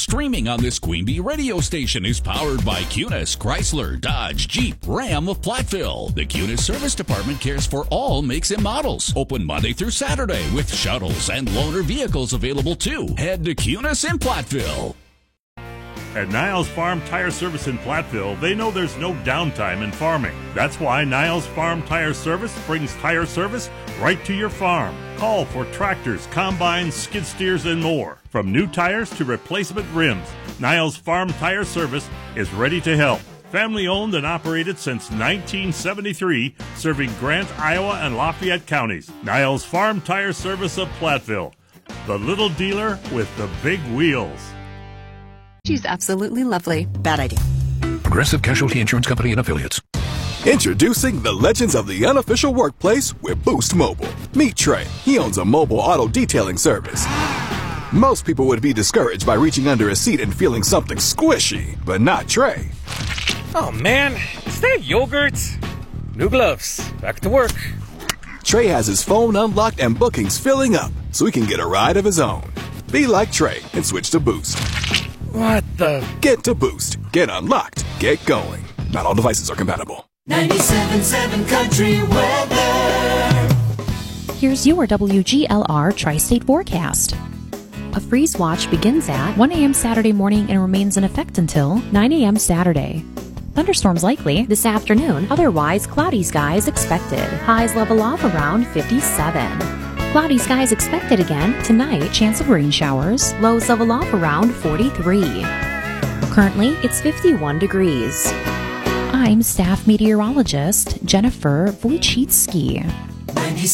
Streaming on this Queen Bee radio station is powered by Cunis, Chrysler, Dodge, Jeep, Ram of Platteville. The Cunis Service Department cares for all makes and models. Open Monday through Saturday with shuttles and loaner vehicles available too. Head to Cunis in Platteville. At Niles Farm Tire Service in Platteville, they know there's no downtime in farming. That's why Niles Farm Tire Service brings tire service right to your farm. Call for tractors, combines, skid steers, and more. From new tires to replacement rims, Niles Farm Tire Service is ready to help. Family owned and operated since 1973, serving Grant, Iowa, and Lafayette counties. Niles Farm Tire Service of Platteville, the little dealer with the big wheels. She's absolutely lovely. Bad idea. Progressive Casualty Insurance Company and Affiliates. Introducing the legends of the unofficial workplace with Boost Mobile. Meet Trey. He owns a mobile auto detailing service. Most people would be discouraged by reaching under a seat and feeling something squishy, but not Trey. Oh man, is that yogurt? New gloves. Back to work. Trey has his phone unlocked and bookings filling up, so he can get a ride of his own. Be like Trey and switch to Boost. What the? Get to Boost. Get unlocked. Get going. Not all devices are compatible. 97.7 Country Weather. Here's your WGLR Tri-State forecast. A freeze watch begins at 1 a.m. Saturday morning and remains in effect until 9 a.m. Saturday. Thunderstorms likely this afternoon, otherwise cloudy skies expected. Highs level off around 57. Cloudy skies expected again tonight, chance of rain showers. Lows level off around 43. Currently, it's 51 degrees. I'm staff meteorologist Jennifer Wojcicki.